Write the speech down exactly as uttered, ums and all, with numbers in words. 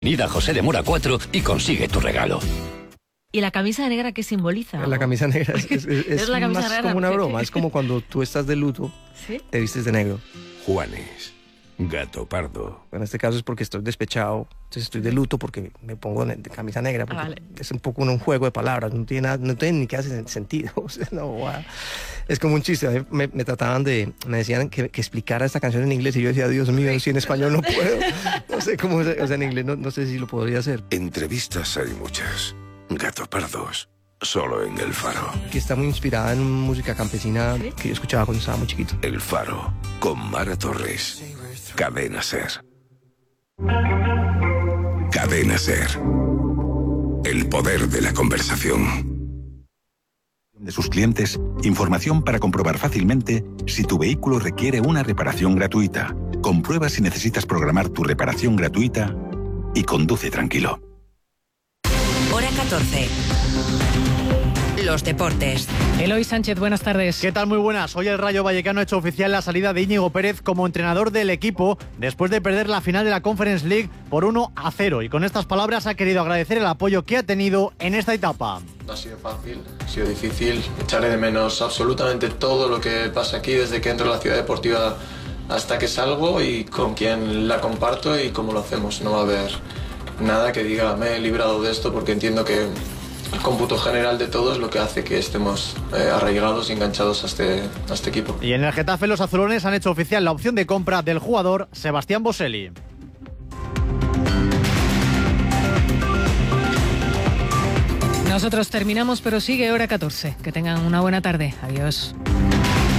Ida José de Mora cuatro y consigue tu regalo. ¿Y la camisa negra qué simboliza? La camisa negra es, es, es, es la camisa más negra, como una ¿sí? broma. Es como cuando tú estás de luto, ¿Sí? te vistes de negro. Juanes, gato pardo. En este caso es porque estoy despechado, entonces estoy de luto porque me pongo de camisa negra. Porque Ah, vale. Es un poco un juego de palabras, no tiene, nada, no tiene ni que hacer sentido. O sea, no, wow. Es como un chiste. A mí Me, me trataban de, me decían que, que explicara esta canción en inglés y yo decía, Dios mío, si en español no puedo. No sé cómo, o sea, en inglés no, no sé si lo podría hacer. Entrevistas hay muchas. Gato pardos, solo en El Faro. Que está muy inspirada en música campesina que yo escuchaba cuando estaba muy chiquito. El Faro, con Mara Torres. Cadena Ser. Cadena Ser. El poder de la conversación. De sus clientes, información para comprobar fácilmente si tu vehículo requiere una reparación gratuita. Comprueba si necesitas programar tu reparación gratuita y conduce tranquilo. Hora catorce. Los deportes. Eloy Sánchez, buenas tardes. ¿Qué tal? Muy buenas. Hoy el Rayo Vallecano ha hecho oficial la salida de Íñigo Pérez como entrenador del equipo después de perder la final de la Conference League por uno a cero. Y con estas palabras ha querido agradecer el apoyo que ha tenido en esta etapa. No ha sido fácil, ha sido difícil. Echaré de menos absolutamente todo lo que pasa aquí desde que entro a la ciudad deportiva hasta que salgo y con quién la comparto y cómo lo hacemos. No va a haber nada que diga me he librado de esto porque entiendo que el cómputo general de todo es lo que hace que estemos eh, arraigados y enganchados a este, a este equipo. Y en el Getafe los azulones han hecho oficial la opción de compra del jugador Sebastián Boselli. Nosotros terminamos, pero sigue Hora catorce. Que tengan una buena tarde. Adiós.